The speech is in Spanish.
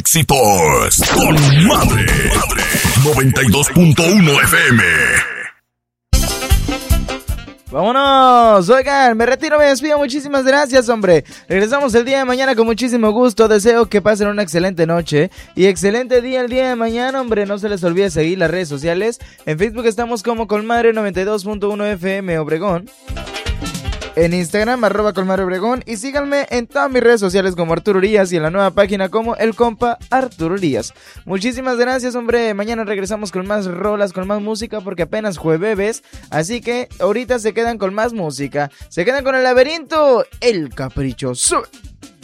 éxitos con Madre 92.1 FM. Vámonos, oigan, me retiro, me despido, muchísimas gracias, hombre. Regresamos el día de mañana con muchísimo gusto, deseo que pasen una excelente noche y excelente día el día de mañana, hombre. No se les olvide seguir las redes sociales, en Facebook estamos como Colmadre 92.1 FM Obregón, en Instagram @Colmadre Obregón, y síganme en todas mis redes sociales como Arturo Urias y en la nueva página como el compa Arturo Urias. Muchísimas gracias, hombre. Mañana regresamos con más rolas, con más música, porque apenas jueves, así que ahorita se quedan con más música. Se quedan con El Laberinto, El Caprichoso.